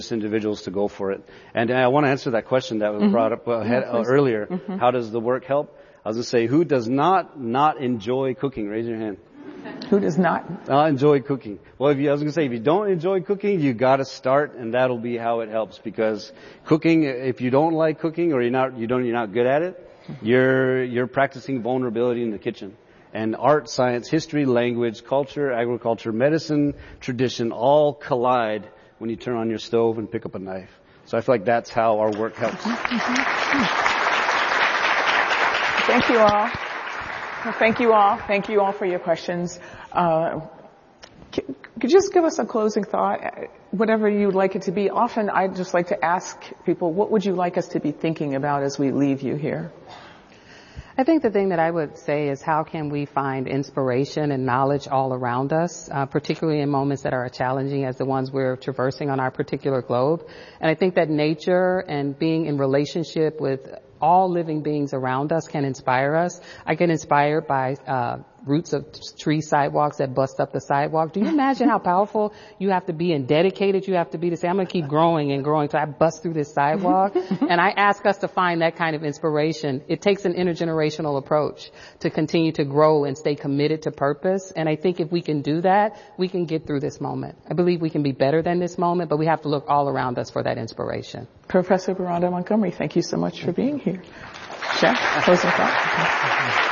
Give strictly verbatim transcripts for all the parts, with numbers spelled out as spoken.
individuals to go for it. And I want to answer that question that was mm-hmm. brought up uh, had, uh, earlier. Mm-hmm. How does the work help? I was going to say, who does not not enjoy cooking? Raise your hand. Who does not? Not enjoy cooking. Well, if you, I was going to say, if you don't enjoy cooking, you got to start, and that'll be how it helps. Because cooking, if you don't like cooking or you're not, you don't, you're not good at it, you're you're practicing vulnerability in the kitchen. And art, science, history, language, culture, agriculture, medicine, tradition all collide when you turn on your stove and pick up a knife. So I feel like that's how our work helps. Thank you all. Well, thank you all. Thank you all for your questions. Uh, could you just give us a closing thought, whatever you'd like it to be? Often I just like to ask people, what would you like us to be thinking about as we leave you here? I think the thing that I would say is how can we find inspiration and knowledge all around us, uh, particularly in moments that are challenging as the ones we're traversing on our particular globe. And I think that nature and being in relationship with all living beings around us can inspire us. I get inspired by uh roots of tree sidewalks that bust up the sidewalk. Do you imagine how powerful you have to be and dedicated you have to be to say, I'm going to keep growing and growing till I bust through this sidewalk? And I ask us to find that kind of inspiration. It takes an intergenerational approach to continue to grow and stay committed to purpose. And I think if we can do that, we can get through this moment. I believe we can be better than this moment, but we have to look all around us for that inspiration. Professor Beronda Montgomery, thank you so much for being here. Jeff, closing thought.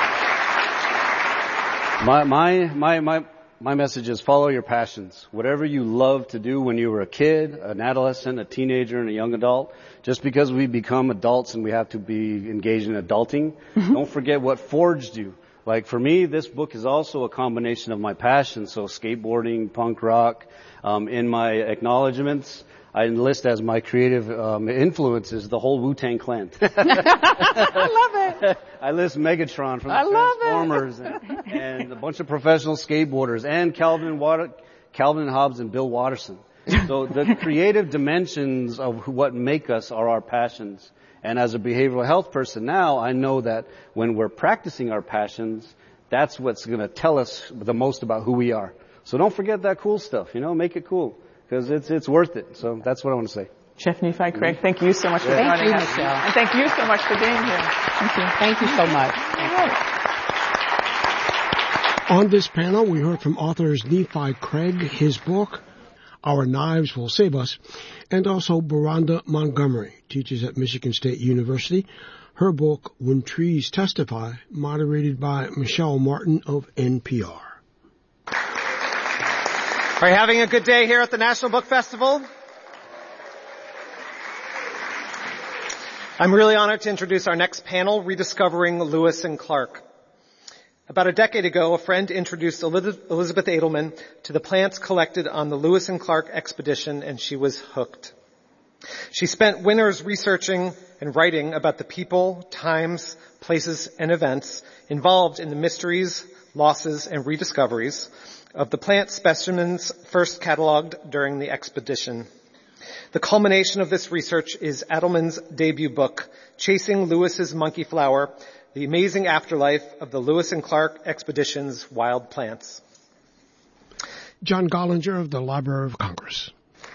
My, my, my, my, my message is follow your passions. Whatever you loved to do when you were a kid, an adolescent, a teenager, and a young adult, just because we become adults and we have to be engaged in adulting, mm-hmm. don't forget what forged you. Like for me, this book is also a combination of my passions. So skateboarding, punk rock, um, in my acknowledgments, I enlist as my creative um, influences the whole Wu-Tang Clan. I love it. I list Megatron from the I Transformers and, and a bunch of professional skateboarders and Calvin Water, Calvin Hobbes and Bill Watterson. So the creative dimensions of what make us are our passions. And as a behavioral health person now, I know that when we're practicing our passions, that's what's going to tell us the most about who we are. So don't forget that cool stuff, you know, make it cool. Because it's it's worth it. So that's what I want to say. Chef Nephi Craig, thank you so much for yeah. joining us. Thank you, Michelle. And thank you so much for being here. Thank you. Thank you so much. On this panel, we heard from authors Nephi Craig, his book, Our Knives Will Save Us, and also Beronda Montgomery, teaches at Michigan State University. Her book, When Trees Testify, moderated by Michelle Martin of N P R. Are you having a good day here at the National Book Festival? I'm really honored to introduce our next panel, Rediscovering Lewis and Clark. About a decade ago, a friend introduced Elizabeth Edelman to the plants collected on the Lewis and Clark expedition, and she was hooked. She spent winters researching and writing about the people, times, places, and events involved in the mysteries, losses, and rediscoveries of the plant specimens first cataloged during the expedition. The culmination of this research is Edelman's debut book, Chasing Lewis's Monkey Flower, The Amazing Afterlife of the Lewis and Clark Expedition's Wild Plants. John Gollinger of the Library of Congress.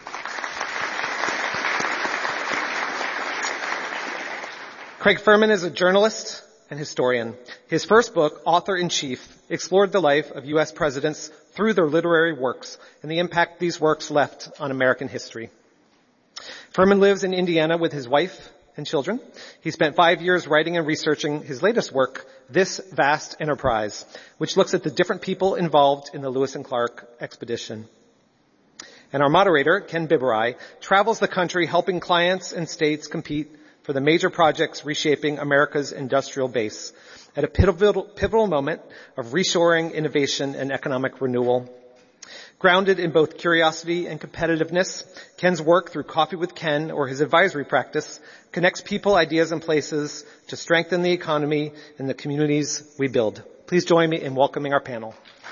Craig Furman is a journalist and historian. His first book, Author-in-Chief, explored the life of U S presidents through their literary works and the impact these works left on American history. Furman lives in Indiana with his wife and children. He spent five years writing and researching his latest work, This Vast Enterprise, which looks at the different people involved in the Lewis and Clark expedition. And our moderator, Ken Biberai, travels the country helping clients and states compete for the major projects reshaping America's industrial base at a pivotal, pivotal moment of reshoring, innovation, and economic renewal. Grounded in both curiosity and competitiveness, Ken's work through Coffee with Ken, or his advisory practice, connects people, ideas, and places to strengthen the economy and the communities we build. Please join me in welcoming our panel.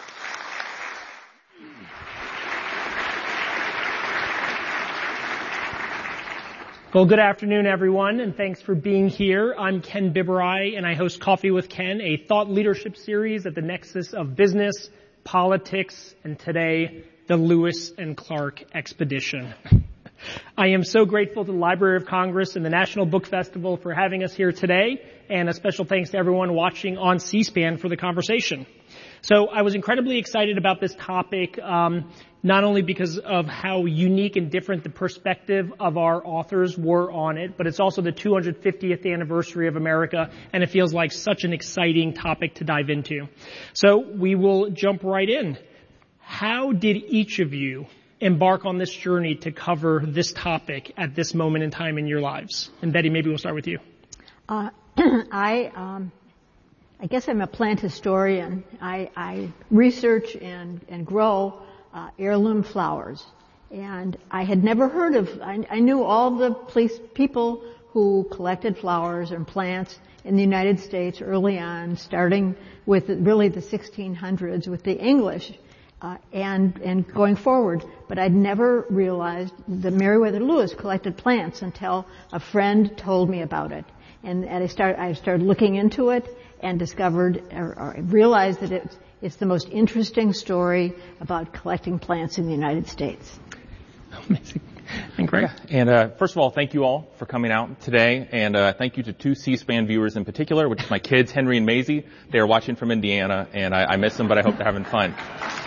Well, good afternoon, everyone, and thanks for being here. I'm Ken Biberai, and I host Coffee with Ken, a thought leadership series at the nexus of business, politics, and today, the Lewis and Clark expedition. I am so grateful to the Library of Congress and the National Book Festival for having us here today, and a special thanks to everyone watching on C-SPAN for the conversation. So I was incredibly excited about this topic, um, not only because of how unique and different the perspective of our authors were on it, but it's also the two hundred fiftieth anniversary of America, and it feels like such an exciting topic to dive into. So we will jump right in. How did each of you embark on this journey to cover this topic at this moment in time in your lives? And Betty, maybe we'll start with you. Uh, I, um, I guess I'm a plant historian. I, I research and, and grow uh, heirloom flowers. And I had never heard of, I, I knew all the place, people who collected flowers and plants in the United States early on, starting with really the sixteen hundreds with the English. Uh, and, and going forward, but I'd never realized that Meriwether Lewis collected plants until a friend told me about it. And, and I started, I started looking into it and discovered, or, or realized that it's, it's the most interesting story about collecting plants in the United States. Amazing. And Greg? Yeah. And uh, first of all, thank you all for coming out today, and uh, thank you to two C-SPAN viewers in particular, which is my kids, Henry and Maisie. They are watching from Indiana, and I, I miss them, but I hope they're having fun.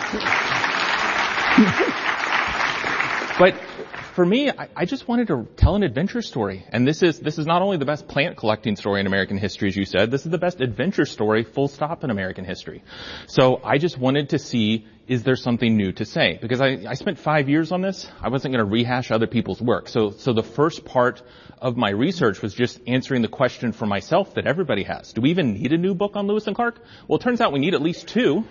But for me, I, I just wanted to tell an adventure story, and this is this is not only the best plant collecting story in American history, as you said, this is the best adventure story, full stop, in American history. So I just wanted to see, is there something new to say? Because I, I spent five years on this. I wasn't going to rehash other people's work. So, so the first part of my research was just answering the question for myself that everybody has. Do we even need a new book on Lewis and Clark? Well, it turns out we need at least two.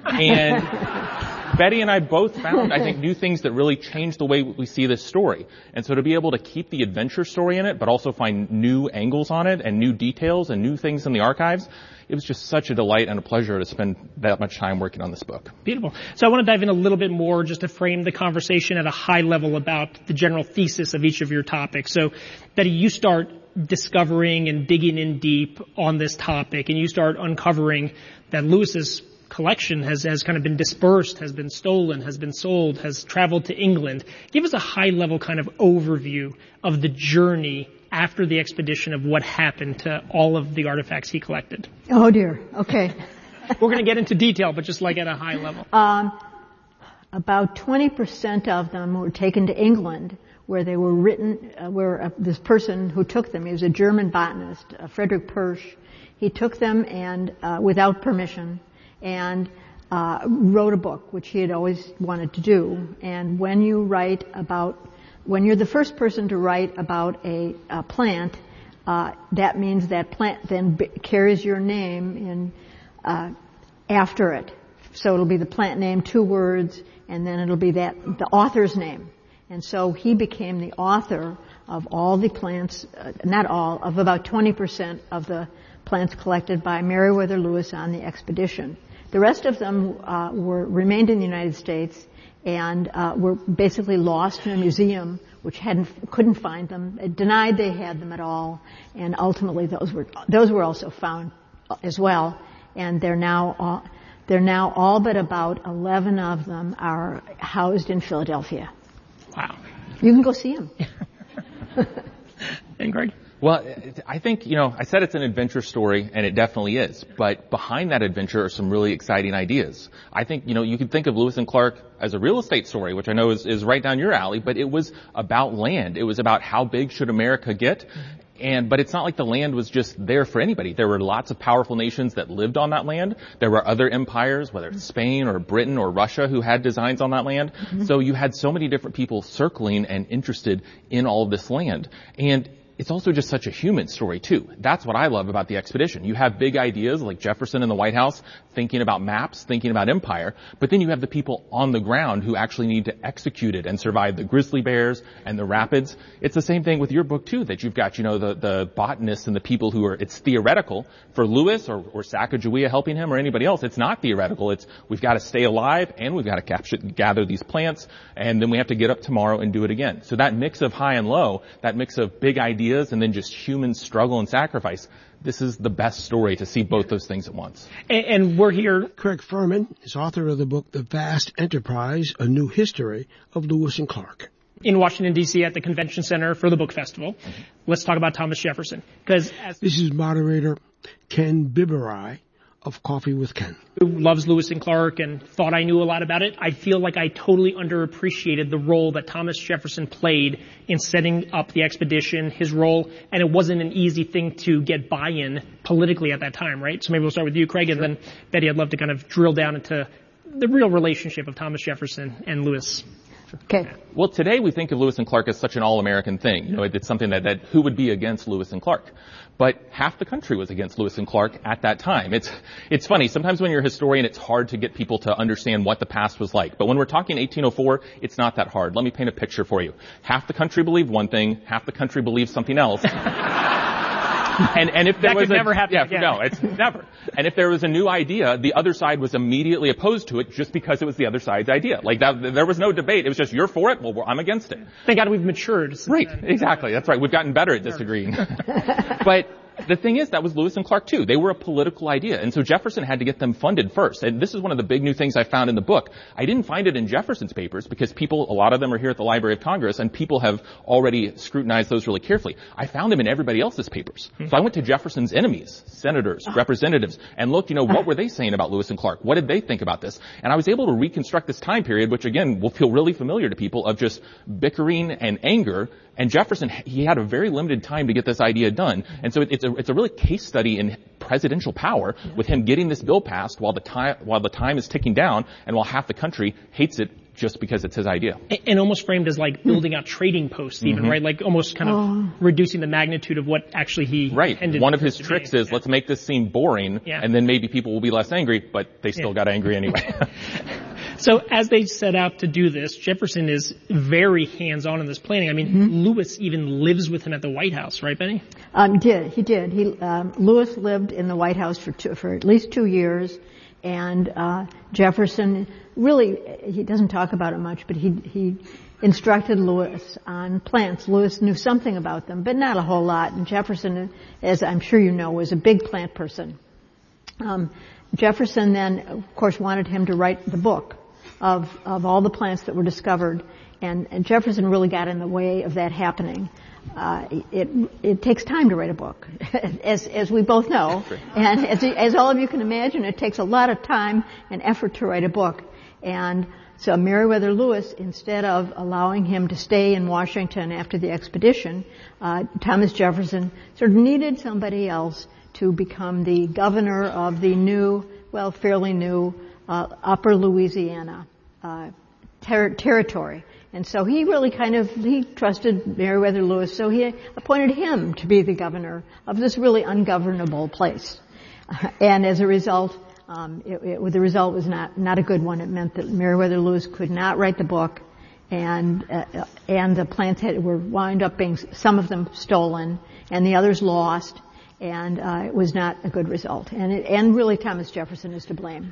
And Betty and I both found, I think, new things that really changed the way we see this story. And so to be able to keep the adventure story in it, but also find new angles on it and new details and new things in the archives, it was just such a delight and a pleasure to spend that much time working on this book. Beautiful. So I want to dive in a little bit more just to frame the conversation at a high level about the general thesis of each of your topics. So, Betty, you start discovering and digging in deep on this topic, and you start uncovering that Lewis's collection has, has kind of been dispersed, has been stolen, has been sold, has traveled to England. Give us a high-level kind of overview of the journey after the expedition of what happened to all of the artifacts he collected. Oh, dear. Okay. We're going to get into detail, but just like at a high level. Um, about twenty percent of them were taken to England, where they were written, uh, where uh, this person who took them, he was a German botanist, uh, Friedrich Persch. He took them and, uh, without permission, and uh, wrote a book, which he had always wanted to do. And when you write about, when you're the first person to write about a, a plant, uh, that means that plant then b- carries your name in uh, after it. So it'll be the plant name, two words, and then it'll be that the author's name. And so he became the author of all the plants, uh, not all, of about twenty percent of the plants collected by Meriwether Lewis on the expedition. The rest of them uh, were remained in the United States and uh, were basically lost in a museum, which hadn't couldn't find them. It denied they had them at all, and ultimately those were those were also found as well. And they're now all, they're now all but about eleven of them are housed in Philadelphia. Wow! You can go see them. And Greg? Well, I think, you know, I said it's an adventure story, and it definitely is. But behind that adventure are some really exciting ideas. I think, you know, you could think of Lewis and Clark as a real estate story, which I know is, is right down your alley, but it was about land. It was about how big should America get. And, but it's not like the land was just there for anybody. There were lots of powerful nations that lived on that land. There were other empires, whether it's Spain or Britain or Russia, who had designs on that land. Mm-hmm. So you had so many different people circling and interested in all of this land. And it's also just such a human story, too. That's what I love about the expedition. You have big ideas like Jefferson in the White House thinking about maps, thinking about empire, but then you have the people on the ground who actually need to execute it and survive the grizzly bears and the rapids. It's the same thing with your book, too, that you've got, you know, the, the botanists and the people who are, it's theoretical. For Lewis or, or Sacagawea helping him or anybody else, it's not theoretical. It's we've got to stay alive and we've got to capture, gather these plants, and then we have to get up tomorrow and do it again. So that mix of high and low, that mix of big ideas and then just human struggle and sacrifice, this is the best story to see both those things at once. And, and we're here. Craig Furman is author of the book The Vast Enterprise, A New History of Lewis and Clark. in Washington, D C at the Convention Center for the Book Festival. Mm-hmm. Let's talk about Thomas Jefferson. Because This is moderator Ken Biberai of Coffee with Ken. Who loves Lewis and Clark and thought I knew a lot about it. I feel like I totally underappreciated the role that Thomas Jefferson played in setting up the expedition, his role, and it wasn't an easy thing to get buy-in politically at that time, right? So maybe we'll start with you, Craig, and then Betty, I'd love to kind of drill down into the real relationship of Thomas Jefferson and Lewis. Okay. Well, today we think of Lewis and Clark as such an all-American thing. You know, it, it's something that, that who would be against Lewis and Clark? But half the country was against Lewis and Clark at that time. It's, it's funny. Sometimes when you're a historian, it's hard to get people to understand what the past was like. But when we're talking eighteen oh four, it's not that hard. Let me paint a picture for you. Half the country believed one thing, half the country believed something else. And, and if there that was could a, never happen yeah, again. no, it's never. And if there was a new idea, the other side was immediately opposed to it just because it was the other side's idea. Like that, there was no debate. It was just, you're for it, well, I'm against it. Thank God we've matured. Right, exactly. That's right. We've gotten better at disagreeing. But the thing is, that was Lewis and Clark too. They were a political idea. And so Jefferson had to get them funded first. And this is one of the big new things I found in the book. I didn't find it in Jefferson's papers because people, a lot of them are here at the Library of Congress, and people have already scrutinized those really carefully. I found them in everybody else's papers. So I went to Jefferson's enemies, senators, representatives, and looked, you know, what were they saying about Lewis and Clark? What did they think about this? And I was able to reconstruct this time period, which again will feel really familiar to people, of just bickering and anger. And Jefferson, he had a very limited time to get this idea done. And so it's a, it's a really case study in presidential power with him getting this bill passed while the time, while the time is ticking down and while half the country hates it just because it's his idea. And, and almost framed as like building out trading posts even, mm-hmm. right? Like almost kind of oh. reducing the magnitude of what actually he Right. intended. One of his tricks be. is yeah. let's make this seem boring yeah. and then maybe people will be less angry, but they still yeah. got angry anyway. So as they set out to do this, Jefferson is very hands-on in this planning. I mean, mm-hmm. Lewis even lives with him at the White House, right, Benny? Um, did. He did. He, um, Lewis lived in the White House for two, for at least two years, and, uh, Jefferson really, he doesn't talk about it much, but he, he instructed Lewis on plants. Lewis knew something about them, but not a whole lot. And Jefferson, as I'm sure you know, was a big plant person. Um, Jefferson then, of course, wanted him to write the book of, of all the plants that were discovered, and, and Jefferson really got in the way of that happening. Uh, it, it takes time to write a book, as, as we both know, and as, as all of you can imagine, it takes a lot of time and effort to write a book. And so Meriwether Lewis, instead of allowing him to stay in Washington after the expedition, uh, Thomas Jefferson sort of needed somebody else to become the governor of the new, well, fairly new, uh, Upper Louisiana, uh, ter- territory. And so he really kind of, he trusted Meriwether Lewis, so he appointed him to be the governor of this really ungovernable place. Uh, and as a result, um, it, it, the result was not, not a good one. It meant that Meriwether Lewis could not write the book, and, uh, and the plants had, were wound up being, some of them stolen, and the others lost, and, uh, it was not a good result. And it, and really Thomas Jefferson is to blame.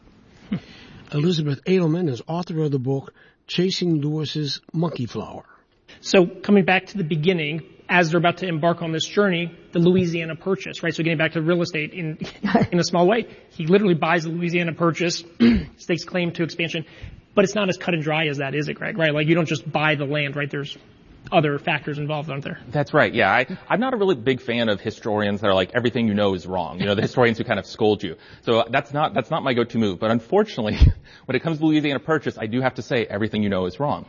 Elizabeth Edelman is author of the book Chasing Lewis's Monkey Flower. So coming back to the beginning, as they're about to embark on this journey, the Louisiana Purchase, right? So getting back to real estate in in a small way, he literally buys the Louisiana Purchase, stakes claim to expansion, but it's not as cut and dry as that, is it, Greg? Right? Like you don't just buy the land, right? There's other factors involved, aren't there? That's right. Yeah, I, I'm not a really big fan of historians that are like everything you know is wrong. You know, the historians who kind of scold you. So that's not that's not my go-to move. But unfortunately, when it comes to Louisiana Purchase, I do have to say everything you know is wrong.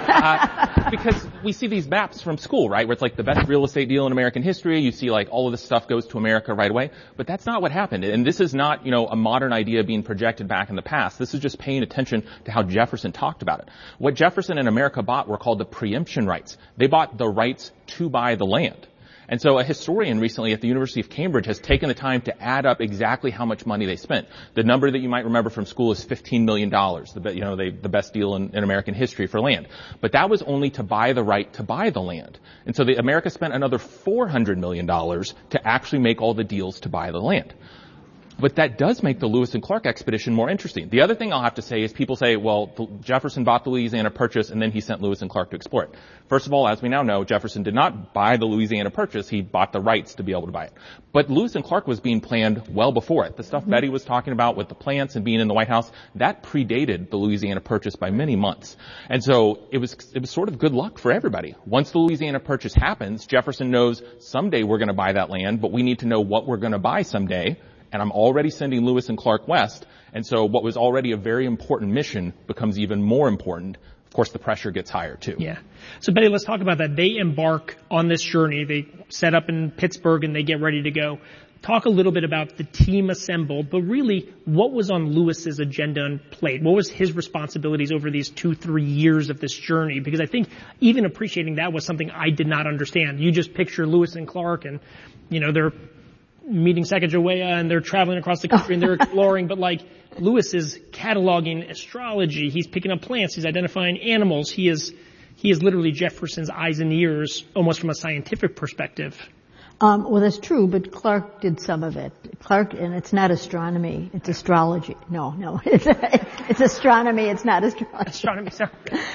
uh, because we see these maps from school, right, where it's like the best real estate deal in American history. You see like all of this stuff goes to America right away. But that's not what happened. And this is not, you know, a modern idea being projected back in the past. This is just paying attention to how Jefferson talked about it. What Jefferson and America bought were called the preemption rights. They bought the rights to buy the land. And so a historian recently at the University of Cambridge has taken the time to add up exactly how much money they spent. The number that you might remember from school is fifteen million dollars, the, you know, they, the best deal in, in American history for land. But that was only to buy the right to buy the land. And so the, America spent another four hundred million dollars to actually make all the deals to buy the land. But that does make the Lewis and Clark expedition more interesting. The other thing I'll have to say is people say, well, Jefferson bought the Louisiana Purchase and then he sent Lewis and Clark to explore it. First of all, as we now know, Jefferson did not buy the Louisiana Purchase. He bought the rights to be able to buy it. But Lewis and Clark was being planned well before it. The stuff mm-hmm. Betty was talking about with the plants and being in the White House, that predated the Louisiana Purchase by many months. And so it was, it was sort of good luck for everybody. Once the Louisiana Purchase happens, Jefferson knows someday we're going to buy that land, but we need to know what we're going to buy someday. And I'm already sending Lewis and Clark west. And so what was already a very important mission becomes even more important. Of course, the pressure gets higher too. Yeah. So Betty, let's talk about that. They embark on this journey. They set up in Pittsburgh and they get ready to go. Talk a little bit about the team assembled, but really what was on Lewis's agenda and plate? What was his responsibilities over these two, three years of this journey? Because I think even appreciating that was something I did not understand. You just picture Lewis and Clark and, you know, they're meeting Sacagawea and they're traveling across the country and they're exploring, but like Lewis is cataloging astrology, he's picking up plants, he's identifying animals, he is, he is literally Jefferson's eyes and ears almost from a scientific perspective. Um, well, that's true, but Clark did some of it. Clark, and it's not astronomy, it's astrology. No, no, it's, it's astronomy, it's not astrology. Astronomy, sorry.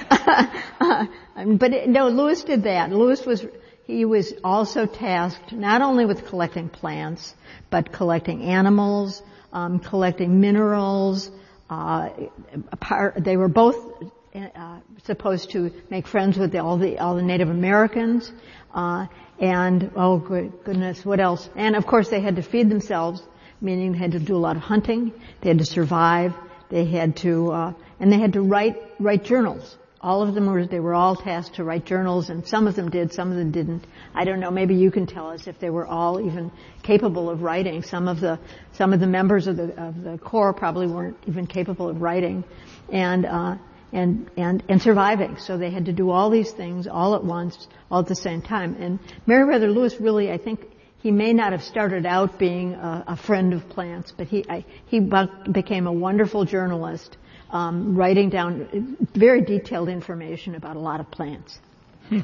uh, but it, no, Lewis did that. Lewis was, he was also tasked not only with collecting plants, but collecting animals, um, collecting minerals. Uh, part, they were both uh, supposed to make friends with the, all the all the Native Americans, uh, and oh goodness, what else? And of course, they had to feed themselves, meaning they had to do a lot of hunting. They had to survive. They had to, uh, and they had to write write journals. All of them were, they were all tasked to write journals, and some of them did, some of them didn't. I don't know, maybe you can tell us if they were all even capable of writing. Some of the, some of the members of the, of the Corps probably weren't even capable of writing and, uh, and, and, and surviving. So they had to do all these things all at once, all at the same time. And Meriwether Lewis really, I think, he may not have started out being a, a friend of plants, but he, I, he became a wonderful journalist. Um, writing down very detailed information about a lot of plants. Hmm.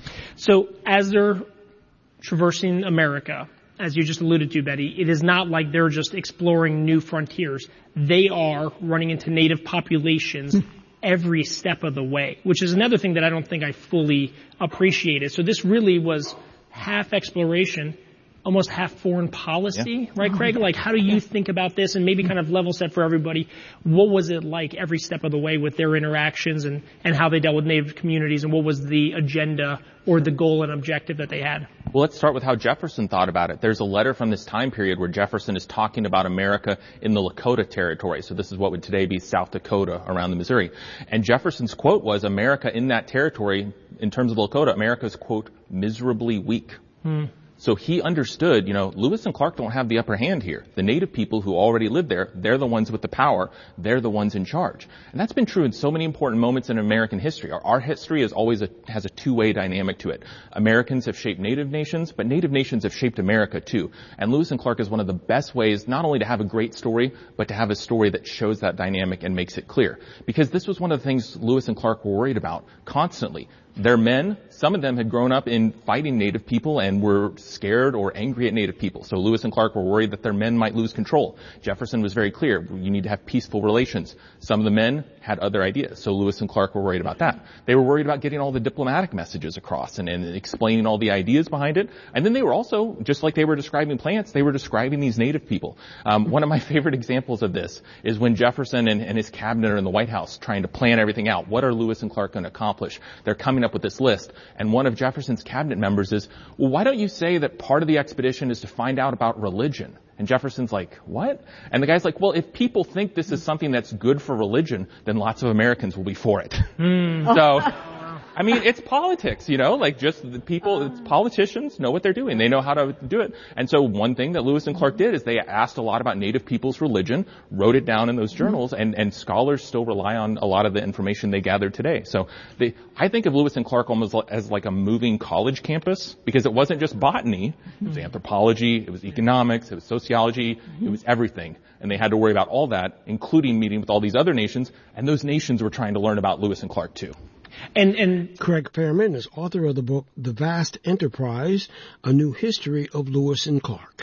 So as they're traversing America, as you just alluded to, Betty, it is not like they're just exploring new frontiers. They are running into native populations every step of the way, which is another thing that I don't think I fully appreciated. So this really was half exploration, almost half foreign policy, yeah. right, Craig? Like, how do you think about this and maybe kind of level set for everybody? What was it like every step of the way with their interactions and, and how they dealt with Native communities, and what was the agenda or the goal and objective that they had? Well, let's start with how Jefferson thought about it. There's a letter from this time period where Jefferson is talking about America in the Lakota territory. So this is what would today be South Dakota around the Missouri. And Jefferson's quote was, America in that territory, in terms of Lakota, America's, quote, miserably weak. Hmm. So he understood, you know, Lewis and Clark don't have the upper hand here. The native people who already live there, they're the ones with the power. They're the ones in charge. And that's been true in so many important moments in American history. Our, our history is always a, has a two-way dynamic to it. Americans have shaped native nations, but native nations have shaped America too. And Lewis and Clark is one of the best ways not only to have a great story, but to have a story that shows that dynamic and makes it clear. Because this was one of the things Lewis and Clark were worried about constantly. Their men, some of them had grown up in fighting Native people and were scared or angry at Native people. So Lewis and Clark were worried that their men might lose control. Jefferson was very clear, you need to have peaceful relations. Some of the men had other ideas, so Lewis and Clark were worried about that. They were worried about getting all the diplomatic messages across and, and explaining all the ideas behind it. And then they were also, just like they were describing plants, they were describing these Native people. Um, one of my favorite examples of this is when Jefferson and, and his cabinet are in the White House trying to plan everything out. What are Lewis and Clark going to accomplish? They're coming up with this list, and one of Jefferson's cabinet members is, well, why don't you say that part of the expedition is to find out about religion? And Jefferson's like, what? And the guy's like, well, if people think this is something that's good for religion, then lots of Americans will be for it. Mm. So, I mean, it's politics, you know, like just the people, it's politicians know what they're doing. They know how to do it. And so one thing that Lewis and Clark did is they asked a lot about Native people's religion, wrote it down in those journals, and, and scholars still rely on a lot of the information they gathered today. So they, I think of Lewis and Clark almost as like a moving college campus, because it wasn't just botany, it was anthropology, it was economics, it was sociology, it was everything. And they had to worry about all that, including meeting with all these other nations, and those nations were trying to learn about Lewis and Clark too. And, and Craig Fairman is author of the book The Vast Enterprise, A New History of Lewis and Clark.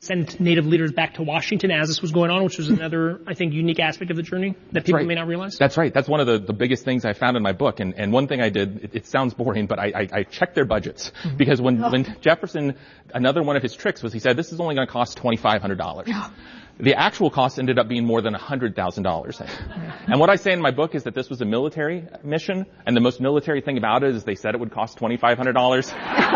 send native leaders back to Washington as this was going on, which was another, I think, unique aspect of the journey that people right. may not realize. That's right. That's one of the, the biggest things I found in my book. And, and one thing I did, it, it sounds boring, but I, I, I checked their budgets. Mm-hmm. Because when, oh. when Jefferson, another one of his tricks was he said, this is only going to cost twenty-five hundred dollars. Yeah. The actual cost ended up being more than one hundred thousand dollars. And what I say in my book is that this was a military mission, and the most military thing about it is they said it would cost twenty-five hundred dollars,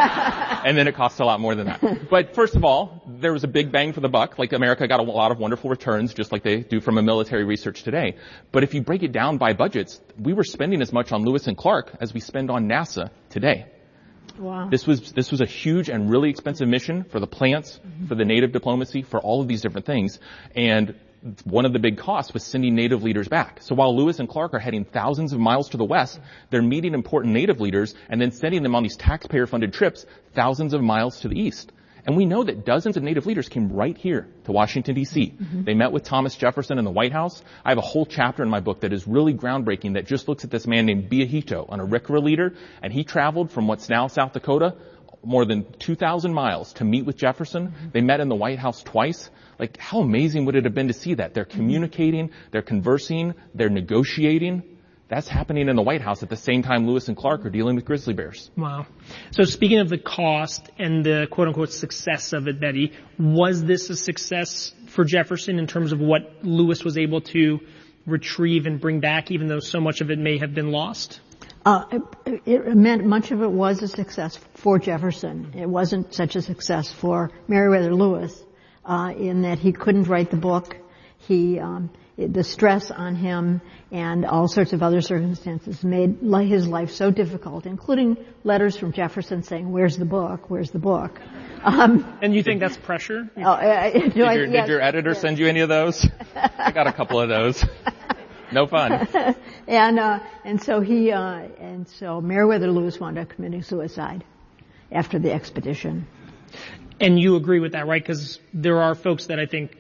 and then it cost a lot more than that. But first of all, there was a big bang for the buck. Like, America got a lot of wonderful returns, just like they do from a military research today. But if you break it down by budgets, we were spending as much on Lewis and Clark as we spend on NASA today. Wow. This was, this was a huge and really expensive mission for the plants, mm-hmm. for the native diplomacy, for all of these different things. And one of the big costs was sending native leaders back. So while Lewis and Clark are heading thousands of miles to the west, they're meeting important native leaders and then sending them on these taxpayer-funded trips thousands of miles to the east. And we know that dozens of native leaders came right here to Washington, D C Mm-hmm. They met with Thomas Jefferson in the White House. I have a whole chapter in my book that is really groundbreaking that just looks at this man named Biahito, an Arikara leader, and he traveled from what's now South Dakota more than two thousand miles to meet with Jefferson. Mm-hmm. They met in the White House twice. Like, how amazing would it have been to see that? They're communicating, they're conversing, they're negotiating. That's happening in the White House at the same time Lewis and Clark are dealing with grizzly bears. Wow. So speaking of the cost and the quote-unquote success of it, Betty, was this a success for Jefferson in terms of what Lewis was able to retrieve and bring back, even though so much of it may have been lost? Uh, it, it meant much of it was a success for Jefferson. It wasn't such a success for Meriwether Lewis, uh, in that he couldn't write the book. He, um, the stress on him and all sorts of other circumstances made his life so difficult, including letters from Jefferson saying, where's the book? Where's the book? Um, and you think that's pressure? Uh, uh, did, your, I, did yes, your editor yes. send you any of those? I got a couple of those. No fun. and, uh, and so he, uh, and so Meriwether Lewis wound up committing suicide after the expedition. And you agree with that, right? Because there are folks that I think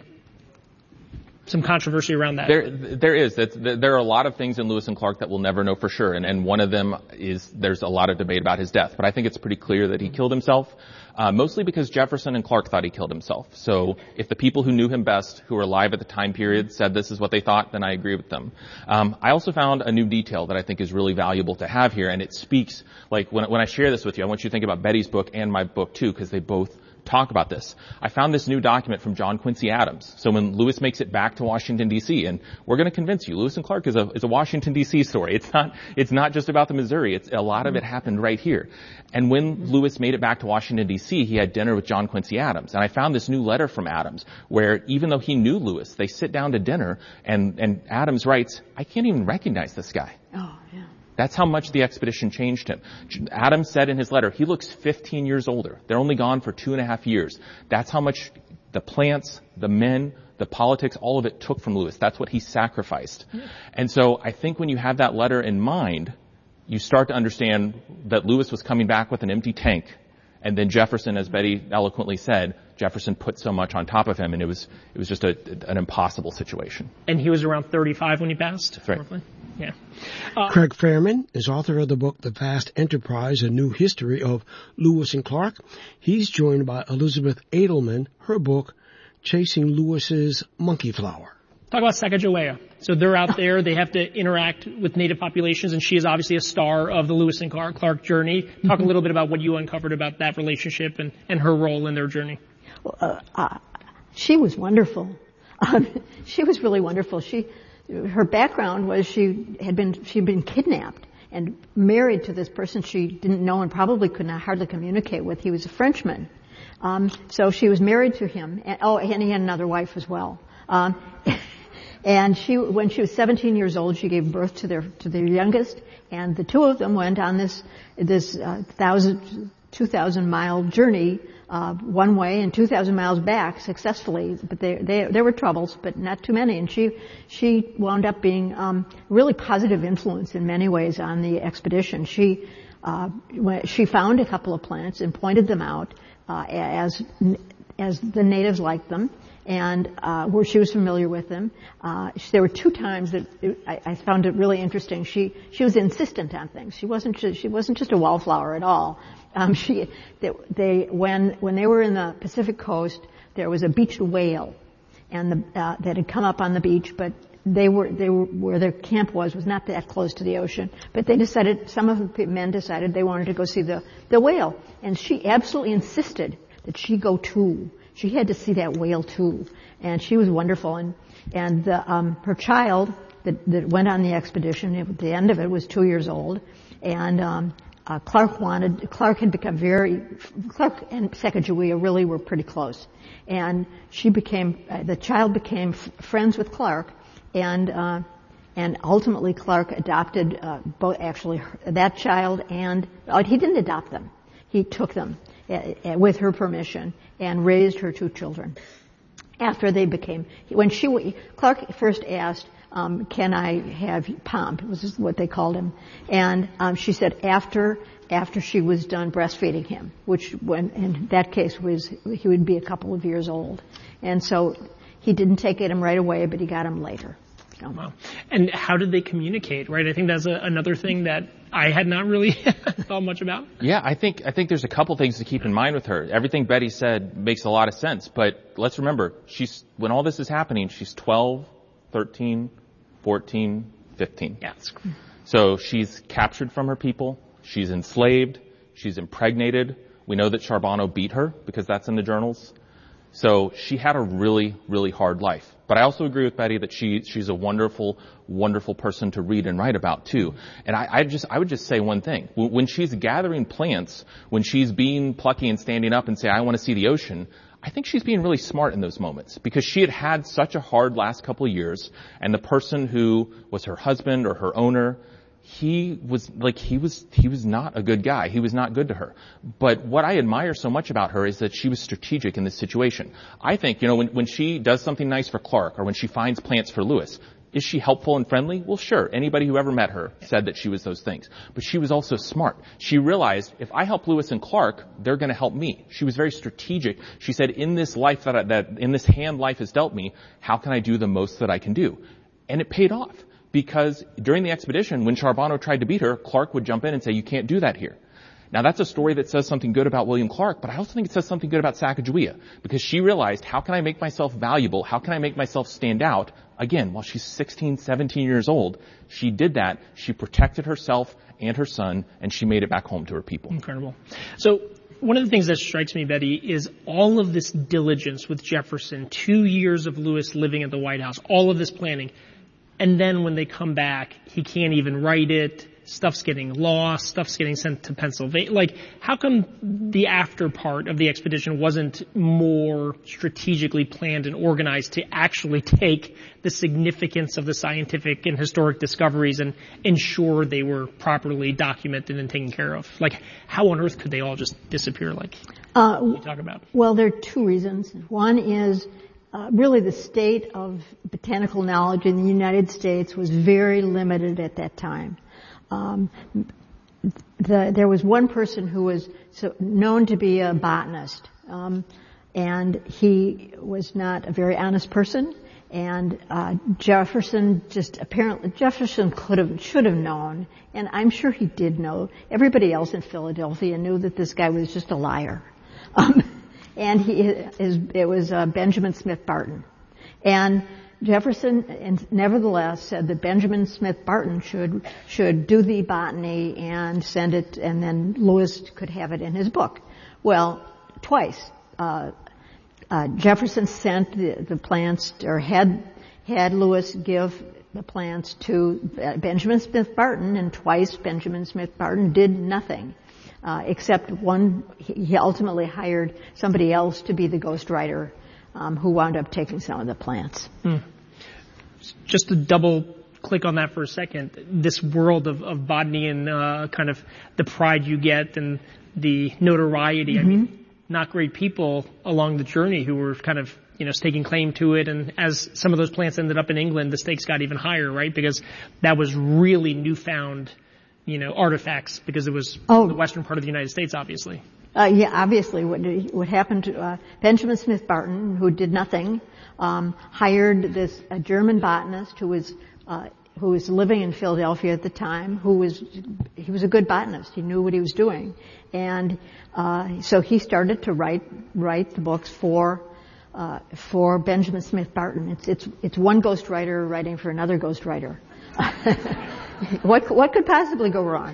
some controversy around that. There, there is. That's, there are a lot of things in Lewis and Clark that we'll never know for sure, and, and one of them is there's a lot of debate about his death. But I think it's pretty clear that he killed himself, uh, mostly because Jefferson and Clark thought he killed himself. So if the people who knew him best, who were alive at the time period, said this is what they thought, then I agree with them. Um, I also found a new detail that I think is really valuable to have here, and it speaks, like when, when I share this with you, I want you to think about Betty's book and my book too, because they both talk about this. I found this new document from John Quincy Adams. So when Lewis makes it back to Washington, D C, and we're going to convince you, Lewis and Clark is a, is a Washington, D C story. It's not, it's not just about the Missouri. It's, a lot of it happened right here. And when Lewis made it back to Washington, D C, he had dinner with John Quincy Adams. And I found this new letter from Adams where even though he knew Lewis, they sit down to dinner and, and Adams writes, I can't even recognize this guy. Oh, yeah. That's how much the expedition changed him. Adams said in his letter, he looks fifteen years older. They're only gone for two and a half years. That's how much the plants, the men, the politics, all of it took from Lewis. That's what he sacrificed. Mm-hmm. And so I think when you have that letter in mind, you start to understand that Lewis was coming back with an empty tank. And then Jefferson, as Betty eloquently said, Jefferson put so much on top of him, and it was it was just a, an impossible situation. And he was around thirty-five when he passed? That's right. Roughly? Yeah. Uh, Craig Fairman is author of the book, The Vast Enterprise, A New History of Lewis and Clark. He's joined by Elizabeth Edelman, her book, Chasing Lewis's Monkey Flower. Talk about Sacagawea. So they're out there, they have to interact with native populations, and she is obviously a star of the Lewis and Clark, Clark journey. Talk mm-hmm. a little bit about what you uncovered about that relationship and, and her role in their journey. Uh, uh, she was wonderful. Um, she was really wonderful. She, her background was she had been she'd been kidnapped and married to this person she didn't know and probably could not hardly communicate with. He was a Frenchman, um, so she was married to him. And, oh, and he had another wife as well. Um, and she, when she was seventeen years old, she gave birth to their to their youngest, and the two of them went on this this uh, thousand two thousand mile journey. Uh, one way and two thousand miles back successfully, but they, they, there were troubles, but not too many. And she, she wound up being, um, really positive influence in many ways on the expedition. She, uh, she found a couple of plants and pointed them out, uh, as, as the natives liked them, and uh, where she was familiar with them. Uh, there were two times that it, I, I found it really interesting. She she was insistent on things. She wasn't just, she wasn't just a wallflower at all. Um, she they, they when when they were in the Pacific coast, there was a beached whale, and the, uh, that had come up on the beach, but they were they were where their camp was was not that close to the ocean. But they decided, some of the men decided they wanted to go see the the whale, and she absolutely insisted that she go too. She had to see that whale too, and she was wonderful. And and the, um, her child that, that went on the expedition at the end of it was two years old, and um, uh, Clark wanted Clark had become very Clark and Sacagawea really were pretty close, and she became uh, the child became f- friends with Clark, and uh, and ultimately Clark adopted uh, both actually her, that child and uh, he didn't adopt them, he took them uh, with her permission and raised her two children. After they became, when she, Clark first asked, um, can I have Pomp? It was what they called him. And um, she said after, after she was done breastfeeding him, which when, in that case was, he would be a couple of years old. And so he didn't take him right away, but he got him later. So. Wow. And how did they communicate, right? I think that's a, another thing that I had not really thought much about. Yeah, I think I think there's a couple things to keep in mind with her. Everything Betty said makes a lot of sense, but let's remember, she's when all this is happening, she's twelve, thirteen, fourteen, fifteen. Yeah. So she's captured from her people, she's enslaved, she's impregnated. We know that Charbonneau beat her because that's in the journals. So she had a really, really hard life. But I also agree with Betty that she she's a wonderful, wonderful person to read and write about too. And I, I just I would just say one thing: when she's gathering plants, when she's being plucky and standing up and say, "I want to see the ocean," I think she's being really smart in those moments because she had had such a hard last couple of years, and the person who was her husband or her owner, he was like, he was, he was not a good guy. He was not good to her. But what I admire so much about her is that she was strategic in this situation. I think, you know, when, when she does something nice for Clark or when she finds plants for Lewis, is she helpful and friendly? Well, sure. Anybody who ever met her said that she was those things. But she was also smart. She realized if I help Lewis and Clark, they're going to help me. She was very strategic. She said, in this life that, I, that, in this hand life has dealt me, how can I do the most that I can do? And it paid off. Because during the expedition, when Charbonneau tried to beat her, Clark would jump in and say, you can't do that here. Now that's a story that says something good about William Clark, but I also think it says something good about Sacagawea. Because she realized, how can I make myself valuable? How can I make myself stand out? Again, while she's sixteen, seventeen years old, she did that. She protected herself and her son, and she made it back home to her people. Incredible. So one of the things that strikes me, Betty, is all of this diligence with Jefferson, two years of Lewis living at the White House, all of this planning. And then when they come back, he can't even write it. Stuff's getting lost. Stuff's getting sent to Pennsylvania. Like, how come the after part of the expedition wasn't more strategically planned and organized to actually take the significance of the scientific and historic discoveries and ensure they were properly documented and taken care of? Like, how on earth could they all just disappear like uh, we talk about? Well, there are two reasons. One is Uh, really the state of botanical knowledge in the United States was very limited at that time. Um, the, there was one person who was so known to be a botanist, um, and he was not a very honest person. And uh, Jefferson just apparently Jefferson could have should have known, and I'm sure he did know. Everybody else in Philadelphia knew that this guy was just a liar. Um, And he is, it was uh, Benjamin Smith Barton. And Jefferson nevertheless said that Benjamin Smith Barton should, should do the botany and send it, and then Lewis could have it in his book. Well, twice, uh, uh, Jefferson sent the, the plants, or had, had Lewis give the plants to Benjamin Smith Barton, and twice Benjamin Smith Barton did nothing. Uh, except one, he ultimately hired somebody else to be the ghostwriter, um, who wound up taking some of the plants. Hmm. Just to double click on that for a second, this world of, of botany and uh, kind of the pride you get and the notoriety. Mm-hmm. I mean, not great people along the journey who were kind of, you know, staking claim to it. And as some of those plants ended up in England, the stakes got even higher, right? Because that was really newfound, you know, artifacts, because it was oh, the western part of the United States, obviously. Uh, yeah, obviously, what, what happened to uh, Benjamin Smith Barton, who did nothing, um, hired this a German botanist who was uh, who was living in Philadelphia at the time. Who was he was a good botanist. He knew what he was doing, and uh, so he started to write write the books for uh, for Benjamin Smith Barton. It's it's it's one ghostwriter writing for another ghostwriter. what what could possibly go wrong?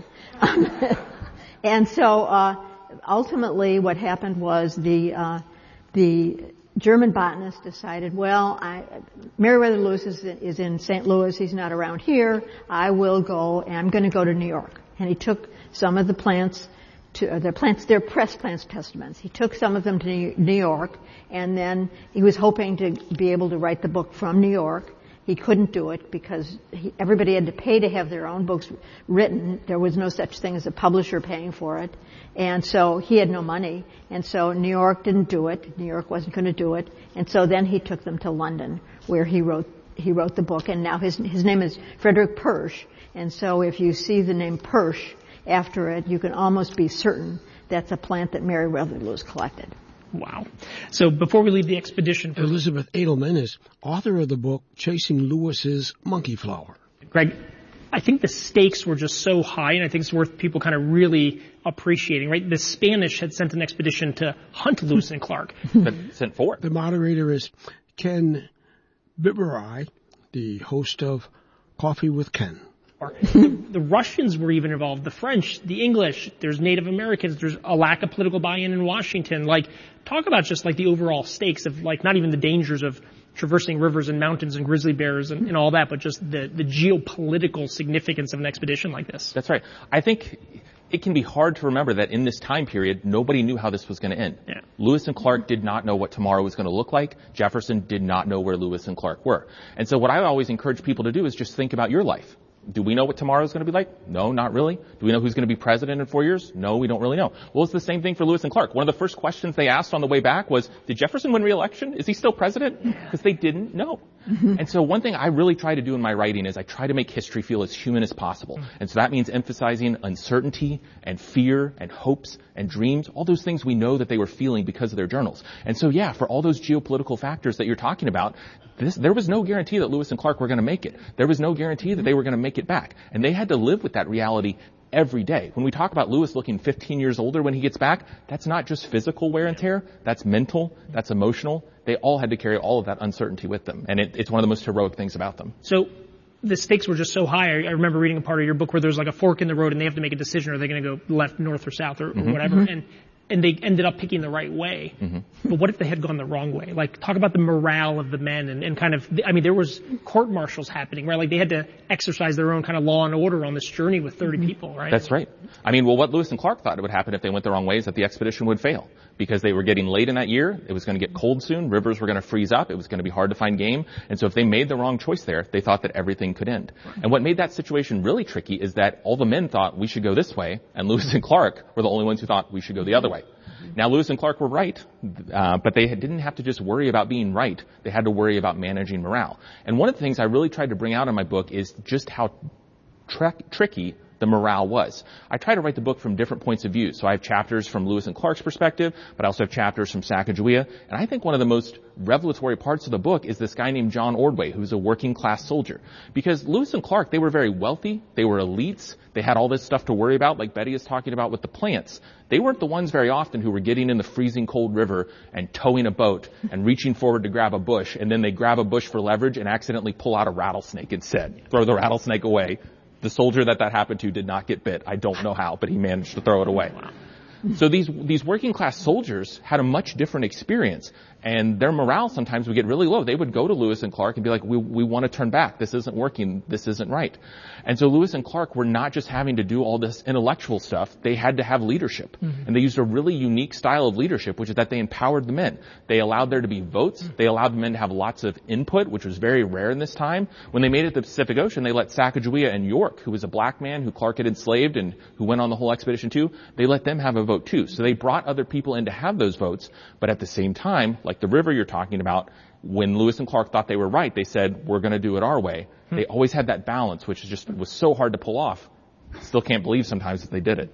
And so. Uh, Ultimately, what happened was the uh, the German botanist decided, well, I, Meriwether Lewis is, is in Saint Louis. He's not around here. I will go, and I'm going to go to New York. And he took some of the plants to uh, their plants, their press plants testaments. He took some of them to New York, and then he was hoping to be able to write the book from New York. He couldn't do it because he, everybody had to pay to have their own books written. There was no such thing as a publisher paying for it. And so he had no money. And so New York didn't do it. New York wasn't going to do it. And so then he took them to London, where he wrote he wrote the book. And now his his name is Frederick Persch. And so if you see the name Persch after it, you can almost be certain that's a plant that Meriwether Lewis collected. Wow. So before we leave the expedition... Elizabeth Edelman is author of the book Chasing Lewis's Monkey Flower. Greg, I think the stakes were just so high, and I think it's worth people kind of really appreciating, right? The Spanish had sent an expedition to hunt Lewis and Clark. But sent four. The moderator is Ken Biberai, the host of Coffee with Ken. The, the Russians were even involved, the French, the English, there's Native Americans, there's a lack of political buy-in in Washington. Like, talk about just like the overall stakes of like not even the dangers of traversing rivers and mountains and grizzly bears and, and all that, but just the, the geopolitical significance of an expedition like this. That's right. I think it can be hard to remember that in this time period, nobody knew how this was going to end. Yeah. Lewis and Clark did not know what tomorrow was going to look like. Jefferson did not know where Lewis and Clark were. And so what I always encourage people to do is just think about your life. Do we know what tomorrow is going to be like? No, not really. Do we know who's going to be president in four years? No, we don't really know. Well, it's the same thing for Lewis and Clark. One of the first questions they asked on the way back was, did Jefferson win re-election? Is he still president? Because they didn't know. And so one thing I really try to do in my writing is I try to make history feel as human as possible. And so that means emphasizing uncertainty and fear and hopes and dreams, all those things we know that they were feeling because of their journals. And so yeah, for all those geopolitical factors that you're talking about, this, there was no guarantee that Lewis and Clark were going to make it. There was no guarantee that they were going to make it back. And they had to live with that reality every day. When we talk about Lewis looking fifteen years older when he gets back, that's not just physical wear and tear. That's mental. That's emotional. They all had to carry all of that uncertainty with them. And it, it's one of the most heroic things about them. So the stakes were just so high. I, I remember reading a part of your book where there's like a fork in the road and they have to make a decision. Are they going to go left, north, or south, or, mm-hmm. or whatever? Mm-hmm. And and they ended up picking the right way. Mm-hmm. But what if they had gone the wrong way? Like, talk about the morale of the men and, and kind of, I mean, there was court martials happening, right? Like, they had to exercise their own kind of law and order on this journey with thirty mm-hmm. people, right? That's right. I mean, well, what Lewis and Clark thought would happen if they went the wrong way is that the expedition would fail. Because they were getting late in that year, it was going to get cold soon, rivers were going to freeze up, it was going to be hard to find game. And so if they made the wrong choice there, they thought that everything could end. Right. And what made that situation really tricky is that all the men thought we should go this way, and Lewis and Clark were the only ones who thought we should go the other way. Now, Lewis and Clark were right, uh, but they didn't have to just worry about being right. They had to worry about managing morale. And one of the things I really tried to bring out in my book is just how tri- tricky the morale was. I try to write the book from different points of view. So I have chapters from Lewis and Clark's perspective, but I also have chapters from Sacagawea. And I think one of the most revelatory parts of the book is this guy named John Ordway, who's a working class soldier. Because Lewis and Clark, they were very wealthy, they were elites, they had all this stuff to worry about, like Betty is talking about with the plants. They weren't the ones very often who were getting in the freezing cold river and towing a boat and reaching forward to grab a bush, and then they grab a bush for leverage and accidentally pull out a rattlesnake instead, throw the rattlesnake away. The soldier that that happened to did not get bit. I don't know how, but he managed to throw it away. Wow. So these these working class soldiers had a much different experience, and their morale sometimes would get really low. They would go to Lewis and Clark and be like, we we want to turn back. This isn't working. This isn't right. And so Lewis and Clark were not just having to do all this intellectual stuff. They had to have leadership. Mm-hmm. And they used a really unique style of leadership, which is that they empowered the men. They allowed there to be votes. Mm-hmm. They allowed the men to have lots of input, which was very rare in this time. When they made it to the Pacific Ocean, they let Sacagawea and York, who was a black man who Clark had enslaved and who went on the whole expedition too, they let them have a vote too. So they brought other people in to have those votes, but at the same time, like the river you're talking about, when Lewis and Clark thought they were right, they said, we're going to do it our way. Hmm. They always had that balance, which just was so hard to pull off. Still can't believe sometimes that they did it.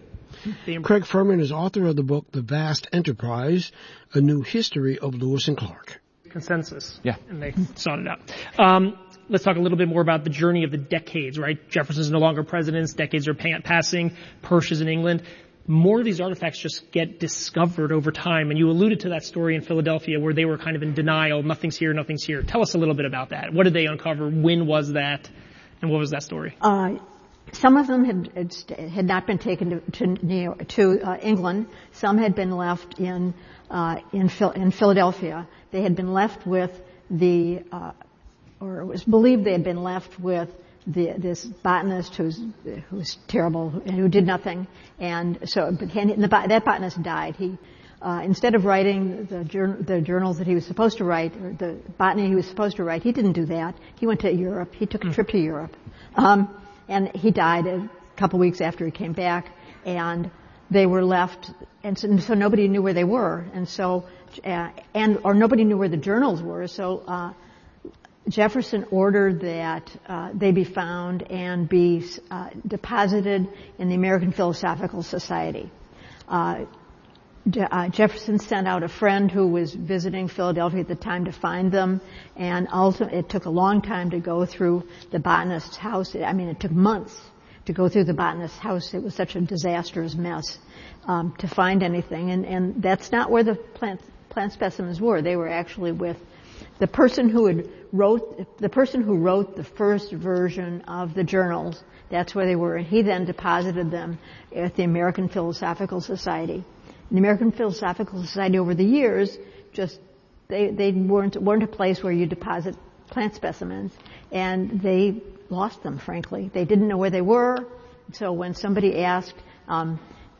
Craig Furman is author of the book, The Vast Enterprise, A New History of Lewis and Clark. Consensus. Yeah. And they sought it out. Um, let's talk a little bit more about the journey of the decades, right? Jefferson's no longer president. Decades are pa- passing. Persh is in England. More of these artifacts just get discovered over time. And you alluded to that story in Philadelphia where they were kind of in denial. Nothing's here, nothing's here. Tell us a little bit about that. What did they uncover? When was that? And what was that story? Uh, some of them had, had not been taken to, to, New York, to uh, England. Some had been left in, uh, in, in Philadelphia. They had been left with the, uh, or it was believed they had been left with the, this botanist who's, who was terrible and who did nothing. And so, but he, the, that botanist died. He, uh, instead of writing the, jour- the journals that he was supposed to write, or the botany he was supposed to write, he didn't do that. He went to Europe. He took a trip to Europe. Um, and he died a couple weeks after he came back. And they were left, and so, so nobody knew where they were. And so, uh, and, or nobody knew where the journals were. So, uh, Jefferson ordered that uh, they be found and be uh, deposited in the American Philosophical Society. Uh, Je- uh, Jefferson sent out a friend who was visiting Philadelphia at the time to find them, and also it took a long time to go through the botanist's house. I mean, it took months to go through the botanist's house. It was such a disastrous mess um, to find anything, and, and that's not where the plant plant specimens were. They were actually with the person who had wrote, the person who wrote the first version of the journals. That's where they were. And he then deposited them at the American Philosophical Society. The American Philosophical Society over the years just, they, they weren't, weren't a place where you deposit plant specimens. And they lost them, frankly. They didn't know where they were. So when somebody asked, um,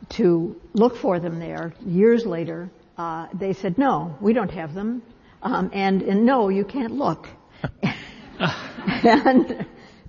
to look for them there years later, uh, they said, no, we don't have them. Um, and, and no, you can't look. and,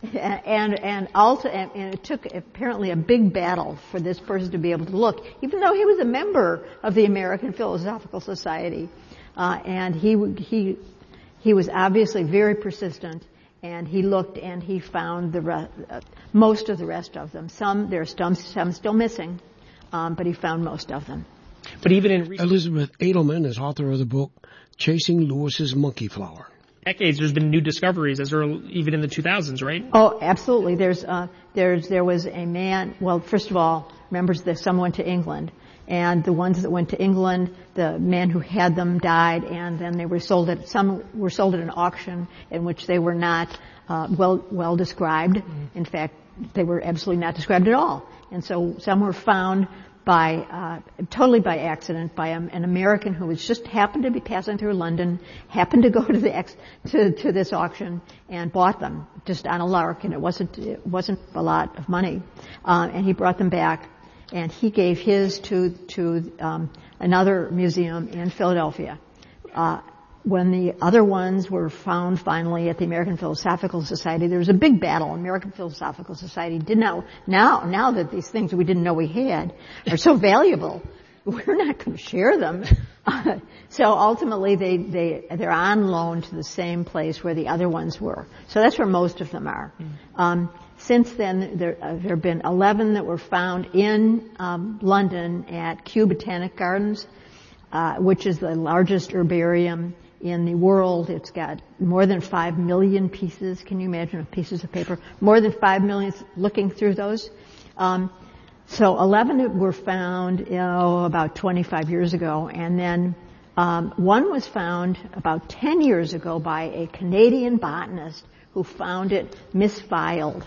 and, and also, and, and it took apparently a big battle for this person to be able to look, even though he was a member of the American Philosophical Society. Uh, and he, he, he was obviously very persistent, and he looked and he found the re- uh, most of the rest of them. Some, there are some, some still missing, um, but he found most of them. But even in recent Elizabeth Edelman is author of the book Chasing Lewis's Monkey Flower. decades, there's been new discoveries, as early, even in the two thousands, right? Oh, absolutely. There's, uh, there's, there was a man. Well, first of all, remembers that some went to England, and the ones that went to England, the man who had them died, and then they were sold at some were sold at an auction in which they were not uh, well well described. Mm-hmm. In fact, they were absolutely not described at all. And so some were found by uh, totally by accident by a, an American who was just happened to be passing through London, happened to go to the ex, to, to this auction and bought them just on a lark, and it wasn't it wasn't a lot of money, uh, and he brought them back, and he gave his to to um, another museum in Philadelphia. Uh, When the other ones were found finally at the American Philosophical Society, there was a big battle. American Philosophical Society did not, now, now that these things we didn't know we had are so valuable, we're not going to share them. Uh, so ultimately they, they, they're on loan to the same place where the other ones were. So that's where most of them are. Mm-hmm. Um, since then, there, uh, there have been eleven that were found in, um, London at Kew Botanic Gardens, uh, which is the largest herbarium in the world. It's got more than five million pieces. Can you imagine of pieces of paper? More than five million looking through those. Um, so eleven were found, you know, about twenty-five years ago, and then um, one was found about ten years ago by a Canadian botanist who found it misfiled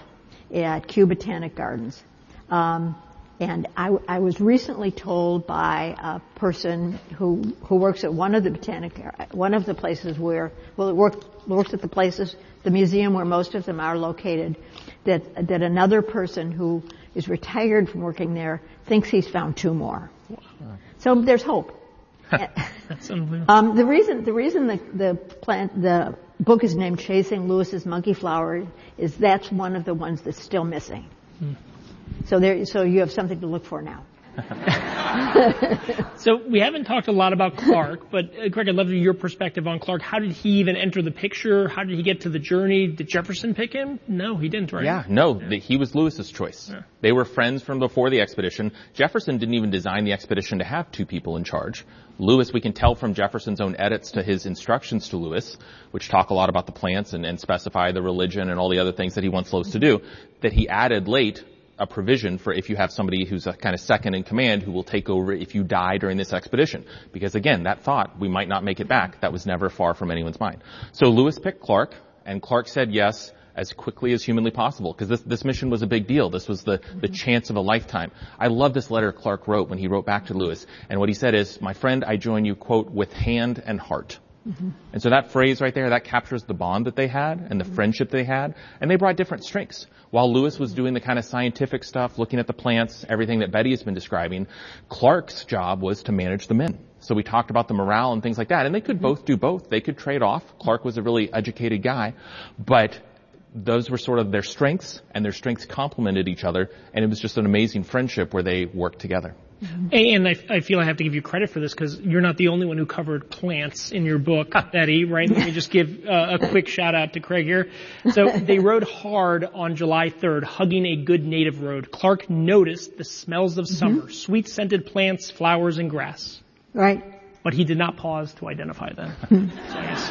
at Kew Botanic Gardens. Um, And I, I was recently told by a person who who works at one of the botanic one of the places where well it work, works at the places the museum where most of them are located, that that another person who is retired from working there thinks he's found two more. So there's hope. That's unbelievable. Um, the reason the reason the the plant the book is named Chasing Lewis's Monkey Flower is that's one of the ones that's still missing. Hmm. So there, so you have something to look for now. So we haven't talked a lot about Clark, but uh, Craig, I'd love to hear your perspective on Clark. How did he even enter the picture? How did he get to the journey? Did Jefferson pick him? No, he didn't, right? Yeah, no, yeah. The, he was Lewis's choice. Yeah. They were friends from before the expedition. Jefferson didn't even design the expedition to have two people in charge. Lewis, we can tell from Jefferson's own edits to his instructions to Lewis, which talk a lot about the plants and, and specify the religion and all the other things that he wants Lewis to do, that he added late a provision for if you have somebody who's a kind of second in command who will take over if you die during this expedition. Because again, that thought, we might not make it back, that was never far from anyone's mind. So Lewis picked Clark, and Clark said yes as quickly as humanly possible, because this, this mission was a big deal. This was the, the chance of a lifetime. I love this letter Clark wrote when he wrote back to Lewis. And what he said is, my friend, I join you, quote, with hand and heart. Mm-hmm. And so that phrase right there, that captures the bond that they had and the mm-hmm. friendship they had. And they brought different strengths. While Lewis was doing the kind of scientific stuff, looking at the plants, everything that Betty has been describing, Clark's job was to manage the men. So we talked about the morale and things like that. And they could mm-hmm. both do both. They could trade off. Clark was a really educated guy. But those were sort of their strengths, and their strengths complemented each other. And it was just an amazing friendship where they worked together. Mm-hmm. And I, I feel I have to give you credit for this because you're not the only one who covered plants in your book, Betty, right? Let me just give uh, a quick shout out to Craig here. So they rode hard on July third, hugging a good native road. Clark noticed the smells of mm-hmm. summer, sweet scented plants, flowers, and grass. Right. But he did not pause to identify them. So I guess.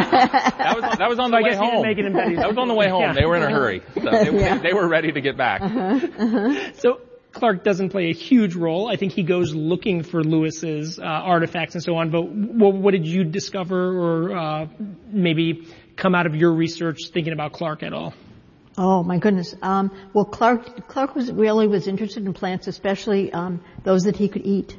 that was that was on the so way home. Make it in Betty's that was on the way home. Yeah. They were in a hurry. So they, yeah. they, they were ready to get back. Uh-huh. Uh-huh. So Clark doesn't play a huge role. I think he goes looking for Lewis's uh, artifacts and so on. But w- what did you discover, or uh, maybe come out of your research thinking about Clark at all? Oh my goodness. Um, well, Clark Clark was really was interested in plants, especially um, those that he could eat.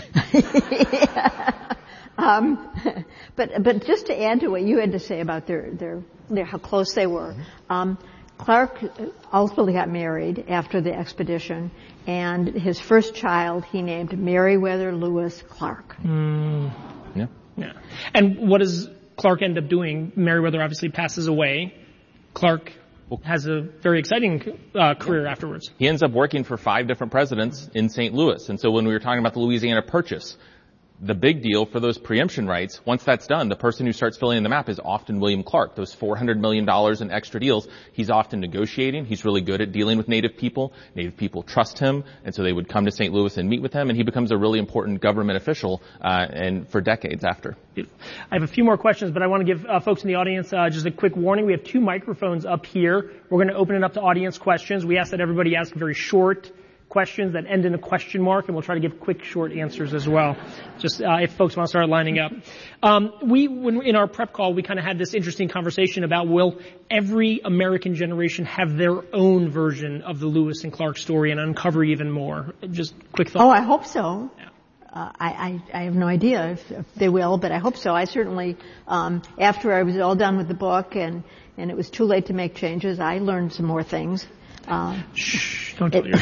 yeah. um, but but just to add to what you had to say about their their, their how close they were, um, Clark ultimately got married after the expedition, and his first child he named Meriwether Lewis Clark. Mm. Yeah. Yeah. And what does Clark end up doing? Meriwether obviously passes away. Clark has a very exciting uh, career afterwards. He ends up working for five different presidents in Saint Louis. And so when we were talking about the Louisiana Purchase, the big deal for those preemption rights, once that's done, the person who starts filling in the map is often William Clark. Those four hundred million dollars in extra deals, he's often negotiating. He's really good at dealing with Native people. Native people trust him, and so they would come to Saint Louis and meet with him, and he becomes a really important government official uh, and for decades after. I have a few more questions, but I want to give uh, folks in the audience uh, just a quick warning. We have two microphones up here. We're going to open it up to audience questions. We ask that everybody ask very short questions that end in a question mark, and we'll try to give quick, short answers as well, just uh, if folks want to start lining up. Um, we, when in our prep call, we kind of had this interesting conversation about, will every American generation have their own version of the Lewis and Clark story and uncover even more? Just quick thought. Oh, I hope so. Yeah. Uh, I, I, I have no idea if, if they will, but I hope so. I certainly, um, after I was all done with the book and, and it was too late to make changes, I learned some more things. Um, Shh, don't tell it,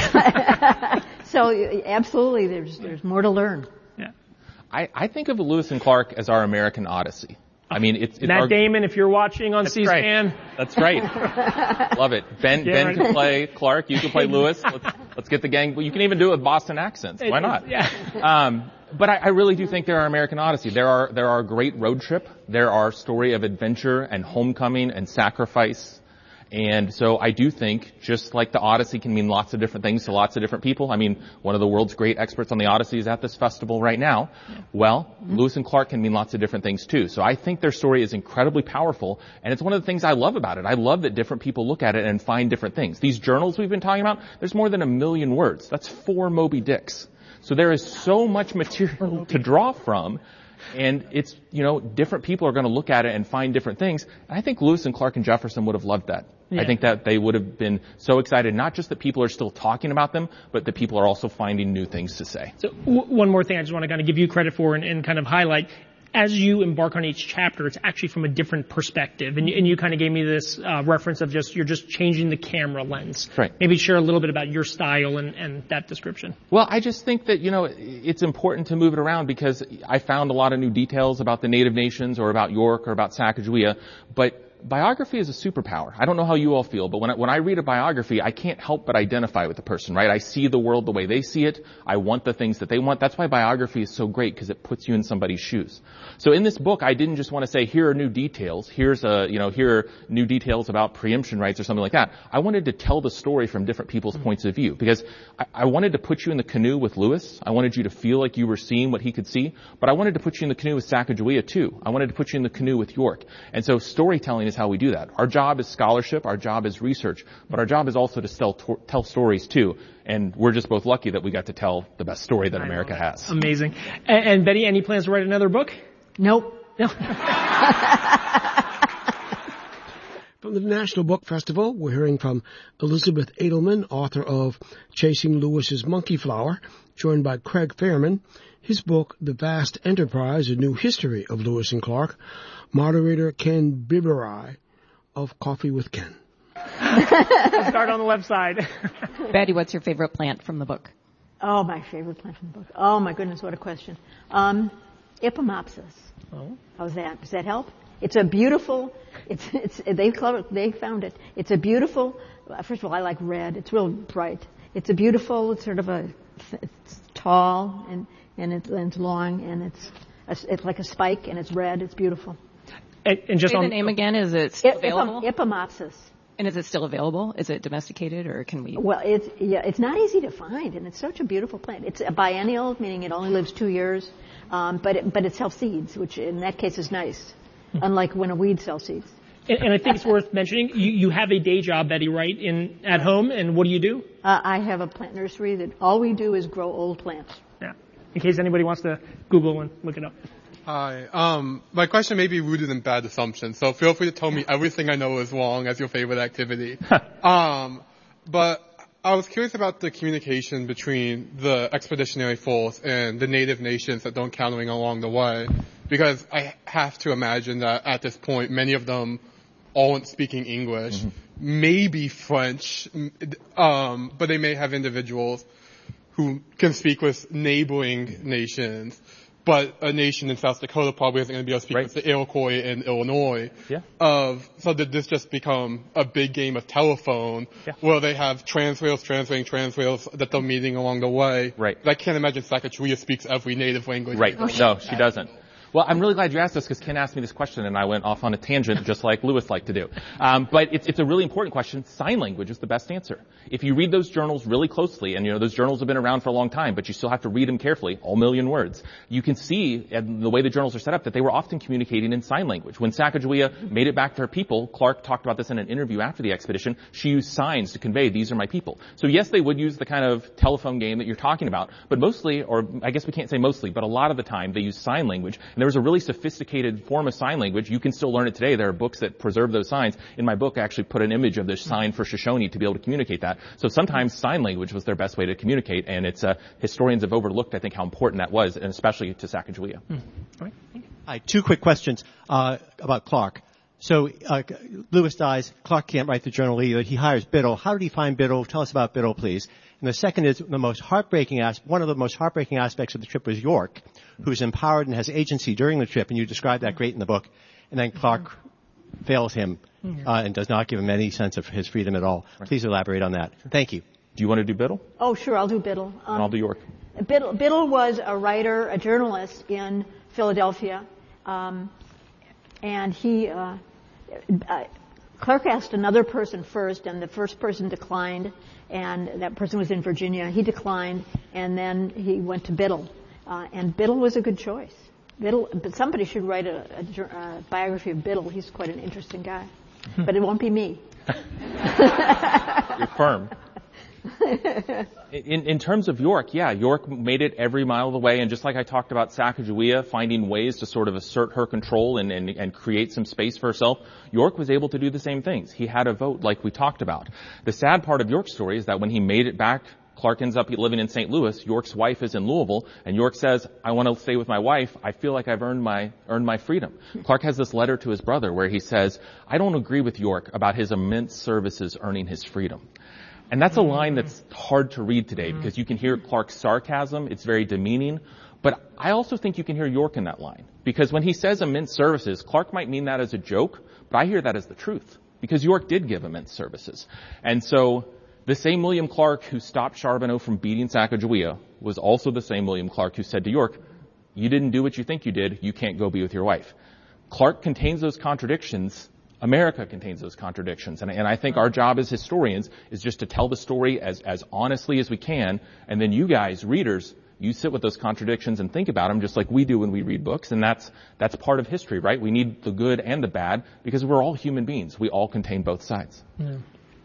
you. So absolutely, there's there's more to learn. Yeah, I, I think of Lewis and Clark as our American Odyssey. I mean, it's, it's Matt our, Damon. If you're watching on that's C-SPAN, right. That's right. Love it. Ben yeah, Ben right. can play Clark. You can play Lewis. Let's, let's get the gang. You can even do it with Boston accents. Why not? Yeah. Um, but I, I really do think they're our American Odyssey. There are there are a great road trip. There are a story of adventure and homecoming and sacrifice. And so I do think, just like the Odyssey can mean lots of different things to lots of different people. I mean, one of the world's great experts on the Odyssey is at this festival right now. Yeah. Well, mm-hmm. Lewis and Clark can mean lots of different things too. So I think their story is incredibly powerful, and it's one of the things I love about it. I love that different people look at it and find different things. These journals we've been talking about, there's more than a million words. That's four Moby Dicks. So there is so much material to draw from. And it's, you know, different people are going to look at it and find different things. And I think Lewis and Clark and Jefferson would have loved that. Yeah. I think that they would have been so excited, not just that people are still talking about them, but that people are also finding new things to say. So w- one more thing I just want to kind of give you credit for and, and kind of highlight. As you embark on each chapter, it's actually from a different perspective. And you, and you kind of gave me this uh, reference of just, you're just changing the camera lens. Right. Maybe share a little bit about your style and, and that description. Well, I just think that, you know, it's important to move it around because I found a lot of new details about the Native nations or about York or about Sacagawea, but biography is a superpower. I don't know how you all feel, but when I, when I read a biography, I can't help but identify with the person, right? I see the world the way they see it. I want the things that they want. That's why biography is so great, because it puts you in somebody's shoes. So in this book, I didn't just want to say, here are new details. Here's a, you know, here are new details about preemption rights or something like that. I wanted to tell the story from different people's mm-hmm. points of view, because I, I wanted to put you in the canoe with Lewis. I wanted you to feel like you were seeing what he could see, but I wanted to put you in the canoe with Sacagawea too. I wanted to put you in the canoe with York. And so storytelling is how we do that. Our job is scholarship, our job is research, but our job is also to tell, to- tell stories too. And we're just both lucky that we got to tell the best story that I America has. Amazing. And, and Betty, any plans to write another book? Nope. No. From the National Book Festival, we're hearing from Elizabeth Edelman, author of Chasing Lewis's Monkey Flower, joined by Craig Fairman. His book, The Vast Enterprise, A New History of Lewis and Clark. Moderator Ken Biberai of Coffee with Ken. Let's start on the left side. Betty, what's your favorite plant from the book? Oh, my favorite plant from the book. Oh, my goodness, what a question. Um, Ipomopsis. Oh. How's that? Does that help? It's a beautiful, it's, it's, they, they found it. It's a beautiful, first of all, I like red. It's real bright. It's a beautiful, it's sort of a, it's tall and, and, it's, and it's long and it's, a, it's like a spike and it's red. It's beautiful. And, and just Say on the name again, is it still Ip, available? Ipomopsis. And is it still available? Is it domesticated, or can we? Well, it's, yeah, it's not easy to find, and it's such a beautiful plant. It's a biennial, meaning it only lives two years, um, but it, but it sells seeds, which in that case is nice, unlike when a weed sells seeds. And, and I think it's worth mentioning, you, you have a day job, Betty, right, in at home, and what do you do? Uh, I have a plant nursery that all we do is grow old plants. Yeah. In case anybody wants to Google and look it up. Hi. Um, my question may be rooted in bad assumptions, so feel free to tell me everything I know is wrong as your favorite activity. um, but I was curious about the communication between the expeditionary force and the native nations that don't countering along the way, because I have to imagine that at this point many of them aren't speaking English, mm-hmm. maybe French, um, but they may have individuals who can speak with neighboring nations. But a nation in South Dakota probably isn't going to be able to speak right. with the Iroquois in Illinois. Yeah. Of, so did this just become a big game of telephone yeah. where they have transrails, transrails, transrails that they're meeting along the way? Right. But I can't imagine Sacagawea speaks every native language. Right. Oh, no, she doesn't. Well, I'm really glad you asked this, because Ken asked me this question and I went off on a tangent just like Lewis liked to do. Um, but it's, it's a really important question. Sign language is the best answer. If you read those journals really closely, and you know those journals have been around for a long time, but you still have to read them carefully, all million words, you can see, and the way the journals are set up, that they were often communicating in sign language. When Sacagawea made it back to her people, Clark talked about this in an interview after the expedition, she used signs to convey, these are my people. So yes, they would use the kind of telephone game that you're talking about, but mostly, or I guess we can't say mostly, but a lot of the time they use sign language, and there was a really sophisticated form of sign language. You can still learn it today. There are books that preserve those signs. In my book, I actually put an image of this sign for Shoshone to be able to communicate that. So sometimes sign language was their best way to communicate, and it's uh, historians have overlooked, I think, how important that was, and especially to Sacagawea. Hmm. All right. Hi, two quick questions uh, about Clark. So uh, Lewis dies. Clark can't write the journal either. He hires Biddle. How did he find Biddle? Tell us about Biddle, please. And the second is the most heartbreaking as one of the most heartbreaking aspects of the trip was York, who's empowered and has agency during the trip, and you describe that great in the book. And then Clark mm-hmm. fails him uh, and does not give him any sense of his freedom at all. Right. Please elaborate on that. Sure. Thank you. Do you want to do Biddle? Oh, sure, I'll do Biddle. Um, and I'll do York. Biddle, Biddle was a writer, a journalist in Philadelphia, um, and he. Uh, uh, Clark asked another person first, and the first person declined, and that person was in Virginia. He declined, and then he went to Biddle, uh, and Biddle was a good choice. Biddle, but somebody should write a, a, a biography of Biddle. He's quite an interesting guy, but it won't be me. You're firm. In, in terms of York, yeah, York made it every mile of the way, and just like I talked about Sacagawea finding ways to sort of assert her control and, and, and create some space for herself, York was able to do the same things. He had a vote like we talked about. The sad part of York's story is that when he made it back, Clark ends up living in Saint Louis. York's wife is in Louisville, and York says, I want to stay with my wife. I feel like I've earned my, earned my freedom. Clark has this letter to his brother where he says, I don't agree with York about his immense services earning his freedom. And that's a line that's hard to read today because you can hear Clark's sarcasm. It's very demeaning. But I also think you can hear York in that line. Because when he says immense services, Clark might mean that as a joke, but I hear that as the truth. Because York did give immense services. And so the same William Clark who stopped Charbonneau from beating Sacagawea was also the same William Clark who said to York, you didn't do what you think you did, you can't go be with your wife. Clark contains those contradictions. America contains those contradictions. And, and I think our job as historians is just to tell the story as, as honestly as we can. And then you guys, readers, you sit with those contradictions and think about them just like we do when we read books. And that's, that's part of history, right? We need the good and the bad because we're all human beings. We all contain both sides. Yeah.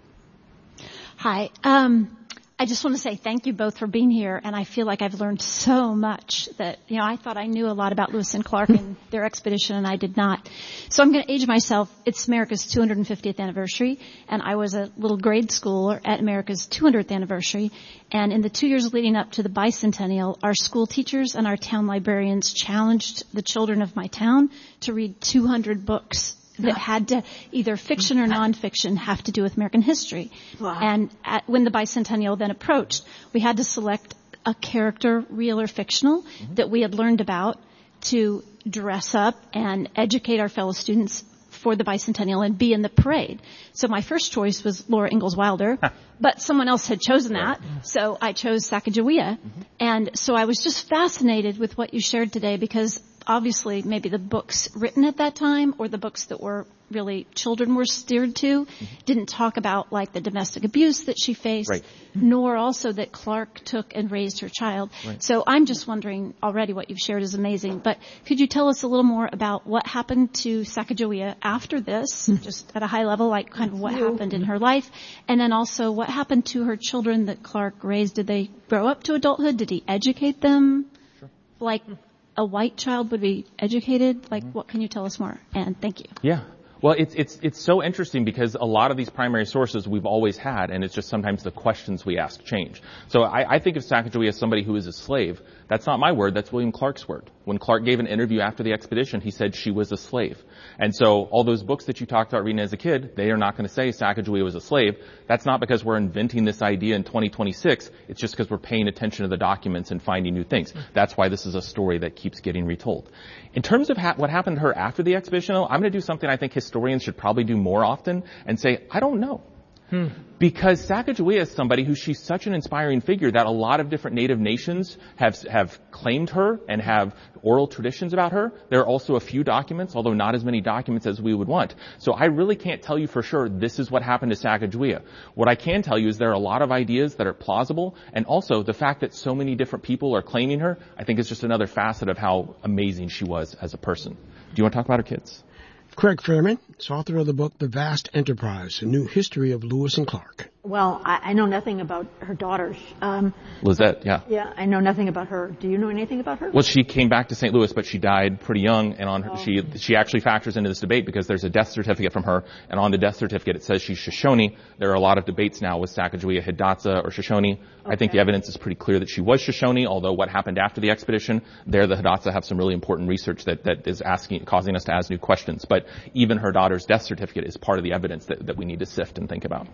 Hi. Um, I just want to say thank you both for being here, and I feel like I've learned so much that, you know, I thought I knew a lot about Lewis and Clark and their expedition, and I did not. So I'm going to age myself. It's America's two hundred fiftieth anniversary, and I was a little grade schooler at America's two hundredth anniversary. And in the two years leading up to the bicentennial, our school teachers and our town librarians challenged the children of my town to read two hundred books that had to, either fiction or nonfiction, have to do with American history. Wow. And at, when the bicentennial then approached, we had to select a character, real or fictional, mm-hmm. that we had learned about to dress up and educate our fellow students for the bicentennial and be in the parade. So my first choice was Laura Ingalls Wilder, but someone else had chosen that, so I chose Sacagawea. Mm-hmm. And so I was just fascinated with what you shared today because obviously maybe the books written at that time or the books that were really children were steered to mm-hmm. didn't talk about like the domestic abuse that she faced, right. nor also that Clark took and raised her child. Right. So I'm just wondering already what you've shared is amazing, but could you tell us a little more about what happened to Sacagawea after this, mm-hmm. just at a high level, like kind of what happened in her life, and then also what happened to her children that Clark raised? Did they grow up to adulthood? Did he educate them? Sure. Like a white child would be educated? Like, mm-hmm. what can you tell us more? And thank you. Yeah. Well, it's, it's, it's so interesting because a lot of these primary sources we've always had, and it's just sometimes the questions we ask change. So I, I think of Sacagawea as somebody who is a slave. That's not my word, that's William Clark's word. When Clark gave an interview after the expedition, he said she was a slave. And so all those books that you talked about reading as a kid, they are not going to say Sacagawea was a slave. That's not because we're inventing this idea in twenty twenty-six. It's just because we're paying attention to the documents and finding new things. That's why this is a story that keeps getting retold. In terms of ha- what happened to her after the expedition, though, I'm going to do something I think historians should probably do more often and say, I don't know. Hmm. Because Sacagawea is somebody who she's such an inspiring figure that a lot of different native nations have have claimed her and have oral traditions about her. There are also a few documents, although not as many documents as we would want. So I really can't tell you for sure this is what happened to Sacagawea. What I can tell you is there are a lot of ideas that are plausible, and also the fact that so many different people are claiming her, I think is just another facet of how amazing she was as a person. Do you want to talk about her kids? Craig Fairman is author of the book The Vast Enterprise, A New History of Lewis and Clark. Well, I, I know nothing about her daughters. Um, Lizette, yeah. Yeah, I know nothing about her. Do you know anything about her? Well, she came back to Saint Louis, but she died pretty young, and on her, oh. she she actually factors into this debate because there's a death certificate from her, and on the death certificate it says she's Shoshone. There are a lot of debates now with Sacagawea, Hidatsa, or Shoshone. Okay. I think the evidence is pretty clear that she was Shoshone, although what happened after the expedition, there the Hidatsa have some really important research that, that is asking, causing us to ask new questions. But even her daughter's death certificate is part of the evidence that, that we need to sift and think about.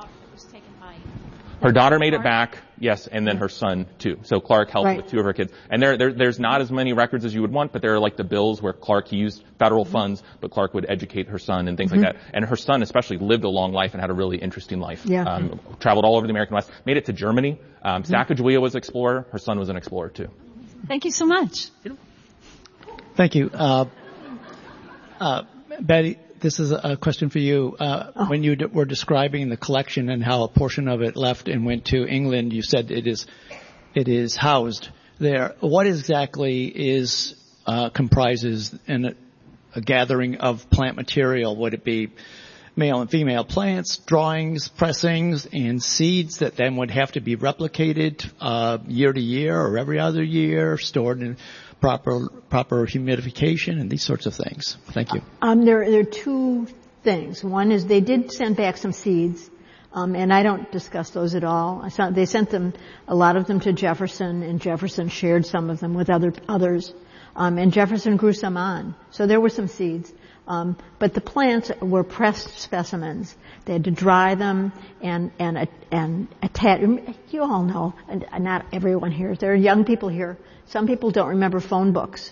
Her daughter made it back, yes, and then her son too. So Clark helped right. with two of her kids. And there, there, there's not as many records as you would want, but there are like the bills where Clark used federal mm-hmm. funds, but Clark would educate her son and things mm-hmm. like that. And her son especially lived a long life and had a really interesting life. Yeah. Um, traveled all over the American West, made it to Germany. Um, mm-hmm. Sacagawea was an explorer. Her son was an explorer too. Thank you so much. Thank you. Uh, uh, Betty, this is a question for you. Uh, oh. When you d- were describing the collection and how a portion of it left and went to England, you said it is it is housed there. What exactly is uh, comprises in a, a gathering of plant material? Would it be male and female plants, drawings, pressings, and seeds that then would have to be replicated uh, year to year or every other year, stored in proper proper humidification and these sorts of things? Thank you. Um, there, there are two things. One is they did send back some seeds, um, and I don't discuss those at all. I saw, they sent them, a lot of them to Jefferson, and Jefferson shared some of them with other others, um, and Jefferson grew some on. So there were some seeds. Um, but the plants were pressed specimens. They had to dry them and and and attach. You all know, and not everyone here. There are young people here. Some people don't remember phone books.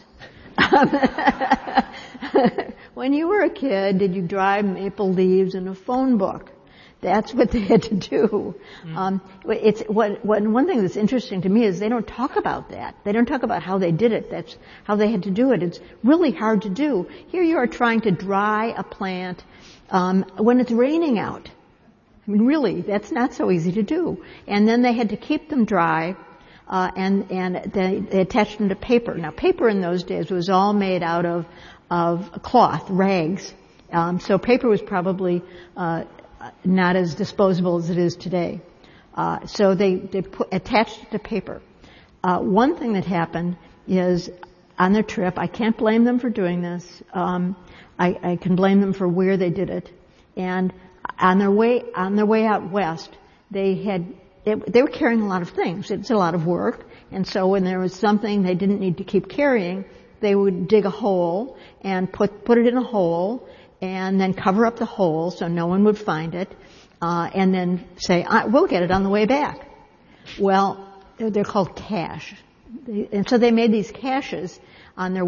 When you were a kid, did you dry maple leaves in a phone book? That's what they had to do. Mm. Um, it's what, what, one thing that's interesting to me is they don't talk about that. They don't talk about how they did it. That's how they had to do it. It's really hard to do. Here you are trying to dry a plant um, when it's raining out. I mean, really, that's not so easy to do. And then they had to keep them dry, uh, and and they, they attached them to paper. Now, paper in those days was all made out of of cloth, rags. Um, so paper was probably uh, not as disposable as it is today. Uh, so they, they put, attached it to paper. Uh, one thing that happened is on their trip, I can't blame them for doing this. Um, I, I can blame them for where they did it. And on their way, on their way out west, they had, they, they were carrying a lot of things. It's a lot of work. And so when there was something they didn't need to keep carrying, they would dig a hole and put, put it in a hole and then cover up the hole so no one would find it, uh, and then say, we'll get it on the way back. Well, they're, they're called cache. They, and so they made these caches on their